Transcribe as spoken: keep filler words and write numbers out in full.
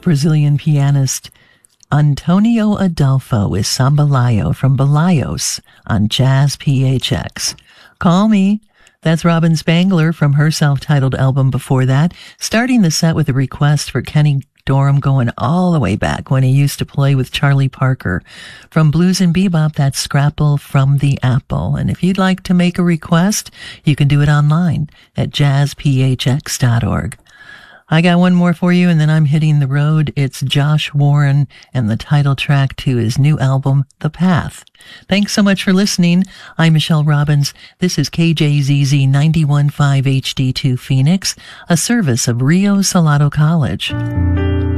Brazilian pianist Antonio Adolfo with Sambalayo from Balayos on Jazz P H X. Call Me. That's Robin Spangler from her self-titled album before that, starting the set with a request for Kenny Dorham going all the way back when he used to play with Charlie Parker. From Blues and Bebop, that's Scrapple from the Apple. And if you'd like to make a request, you can do it online at jazz p h x dot org. I got one more for you, and then I'm hitting the road. It's Josh Warren and the title track to his new album, The Path. Thanks so much for listening. I'm Michelle Robbins. This is K J Z Z ninety-one point five H D two Phoenix, a service of Rio Salado College.